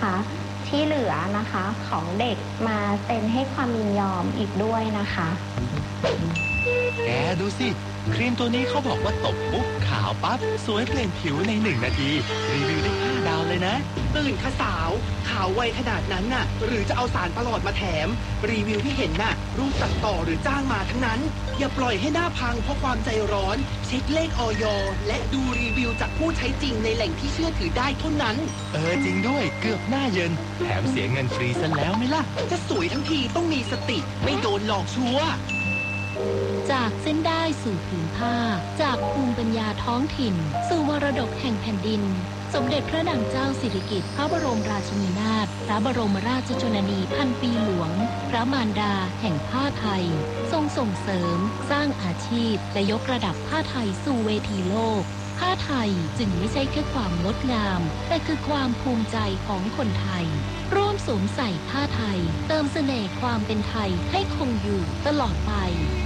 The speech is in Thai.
นะคะที่เหลือนะคะของเด็กมาเซ็นให้ความยินยอมอีกด้วยนะคะแกดูสิครีมตัวนี้เขาบอกว่าตบปุ๊บขาวปั๊บสวยเปล่งผิวใน1 นาทีรีวิวได้5 ดาวเลยนะตื่นค่ะสาวขาวไวขนาดนั้นน่ะหรือจะเอาสารประหลอดมาแถมรีวิวที่เห็นน่ะรูปตัดต่อหรือจ้างมาทั้งนั้นอย่าปล่อยให้หน้าพังเพราะความใจร้อนเช็คเลขอย.และดูรีวิวจากผู้ใช้จริงในแหล่งที่เชื่อถือได้เท่านั้นจริงด้วยเกือบหน้าเย็นแถมเสียเงินฟรีซะแล้วไหมล่ะจะสวยทั้งทีต้องมีสติไม่โดนหลอกชัวร์จากเส้นได้สู่ผืนผ้าจากภูมิปัญญาท้องถิ่นสู่มรดกแห่งแผ่นดินสมเด็จพระนางเจ้าสิริกิติ์พระบรมราชินีนาถพระบรมราชชนนีพันปีหลวงพระมารดาแห่งผ้าไทยทรงส่งเสริมสร้างอาชีพและยกระดับผ้าไทยสู่เวทีโลกผ้าไทยจึงไม่ใช่แค่ความงดงามแต่คือความภูมิใจของคนไทยร่วมสวมใส่ผ้าไทยเติมเสน่ห์ความเป็นไทยให้คงอยู่ตลอดไป